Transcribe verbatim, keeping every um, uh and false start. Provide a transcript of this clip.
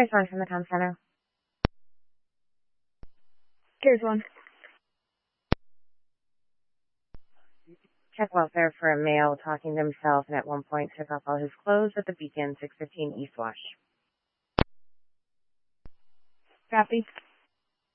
Here's one from the comm center. Here's one. Check welfare for a male talking to himself and at one point took off all his clothes at the Beacon, six fifteen East Wash. Copy.